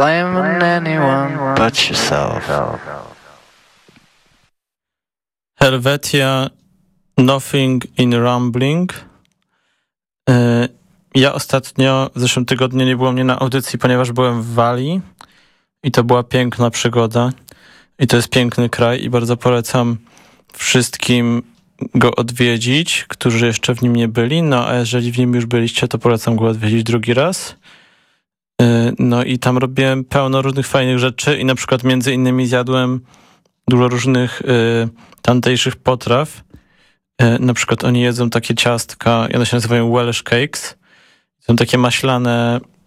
Blame anyone but yourself. Helvetia, Nothing in Rumbling. Ja ostatnio, w zeszłym tygodniu nie było mnie na audycji, ponieważ byłem w Walii i to była piękna przygoda. I to jest piękny kraj i bardzo polecam wszystkim go odwiedzić, którzy jeszcze w nim nie byli. No a jeżeli w nim już byliście, to polecam go odwiedzić drugi raz. No i tam robiłem pełno różnych fajnych rzeczy i na przykład między innymi zjadłem dużo różnych tamtejszych potraw. Na przykład oni jedzą takie ciastka, one się nazywają Welsh Cakes. Są takie maślane